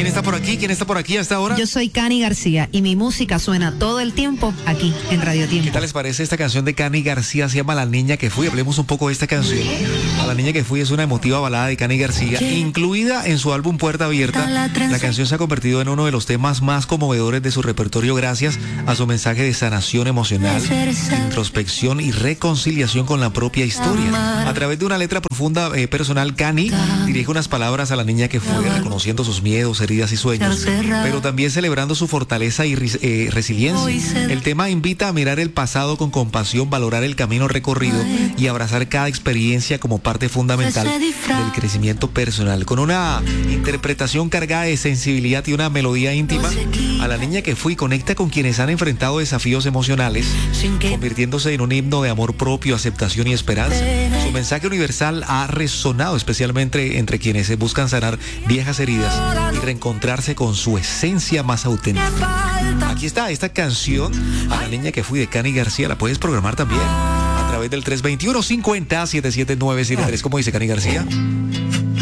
¿Quién está por aquí? ¿Quién está por aquí hasta ahora? Yo soy Cani García y mi música suena todo el tiempo aquí en Radio Tiempo. ¿Qué tal les parece esta canción de Cani García? Se llama La Niña que Fui. Hablemos un poco de esta canción. A La Niña que Fui es una emotiva balada de Cani García, incluida en su álbum Puerta Abierta. La canción se ha convertido en uno de los temas más conmovedores de su repertorio gracias a su mensaje de sanación emocional, introspección y reconciliación con la propia historia. A través de una letra profunda personal, Cani dirige unas palabras a la niña que fue, reconociendo sus miedos, heridas y sueños, pero también celebrando su fortaleza y resiliencia. El tema invita a mirar el pasado con compasión, valorar el camino recorrido y abrazar cada experiencia como parte fundamental del crecimiento personal. Con una interpretación cargada de sensibilidad y una melodía íntima, A la Niña que Fui conecta con quienes han enfrentado desafíos emocionales, convirtiéndose en un himno de amor propio, aceptación y esperanza. Su mensaje universal ha resonado especialmente entre quienes buscan sanar viejas heridas y reencontrarse con su esencia más auténtica. Aquí está esta canción, A la Niña que Fui, de Cani García. La puedes programar también a través del 321-50-77973. ¿Cómo dice Cani García?